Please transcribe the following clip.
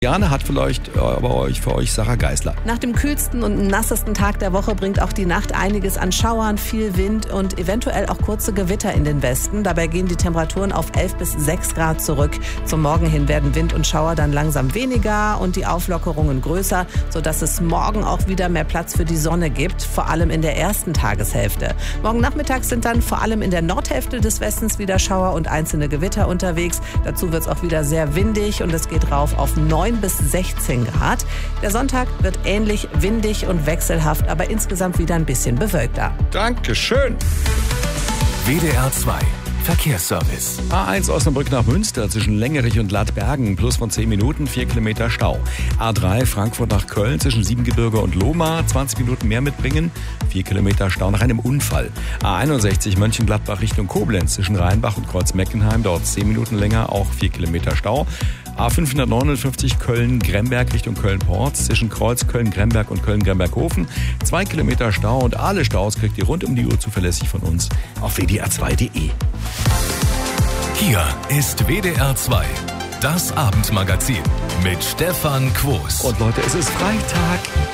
Jane hat vielleicht für euch Sarah Geisler. Nach dem kühlsten und nassesten Tag der Woche bringt auch die Nacht einiges an Schauern, viel Wind und eventuell auch kurze Gewitter in den Westen. Dabei gehen die Temperaturen auf 11 bis 6 Grad zurück. Zum Morgen hin werden Wind und Schauer dann langsam weniger und die Auflockerungen größer, sodass es morgen auch wieder mehr Platz für die Sonne gibt, vor allem in der ersten Tageshälfte. Morgen Nachmittag sind dann vor allem in der Nordhälfte des Westens wieder Schauer und einzelne Gewitter unterwegs. Dazu wird es auch wieder sehr windig und es geht rauf auf 9 bis 16 Grad. Der Sonntag wird ähnlich windig und wechselhaft, aber insgesamt wieder ein bisschen bewölkter. Dankeschön. WDR 2 Verkehrsservice. A1 Osnabrück nach Münster zwischen Längerich und Ladbergen, plus von 10 Minuten, 4 Kilometer Stau. A3 Frankfurt nach Köln zwischen Siebengebirge und Lohmar, 20 Minuten mehr mitbringen, 4 Kilometer Stau nach einem Unfall. A61 Mönchengladbach Richtung Koblenz zwischen Rheinbach und Kreuz-Meckenheim, dort 10 Minuten länger, auch 4 Kilometer Stau. A559 Köln-Gremberg Richtung Köln-Porz zwischen Kreuz Köln-Gremberg und Köln-Gremberg-Hofen, 2 Kilometer Stau und alle Staus kriegt ihr rund um die Uhr zuverlässig von uns auf wdr2.de. Hier ist WDR 2, das Abendmagazin mit Stefan Quos. Und Leute, es ist Freitag.